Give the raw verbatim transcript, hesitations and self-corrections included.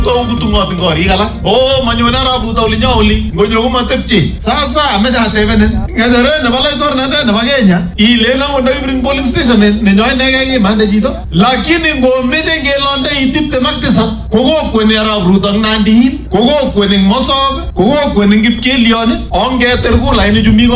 to kutungot ngori kala oh manyone arap Ruto oli nyaoli ngonyo komatepchi sasa ameche atebenen ngajare ne balai tor nate ne Kenya ile la ngondo ibring polling station ne nyoy ne mande chito lakini ngomeche ngelonde itipte maktisa kokokweni arap Ruto Nandi kokokweni Mosop kokokweni Kipkelion ongeter kulaini jumi